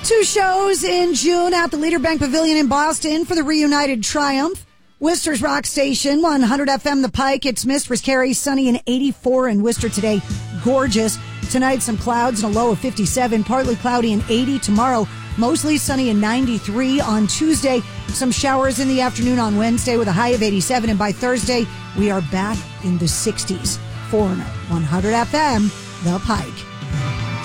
2 shows in June at the Leader Bank Pavilion in Boston for the reunited Triumph. Worcester's Rock Station, 100 FM The Pike. It's Mistress Carrie, sunny and 84 in Worcester today. Gorgeous. Tonight, some clouds and a low of 57. Partly cloudy and 80. Tomorrow, mostly sunny and 93. On Tuesday, some showers in the afternoon on Wednesday with a high of 87. And by Thursday, we are back in the 60s. For 100 FM, The Pike.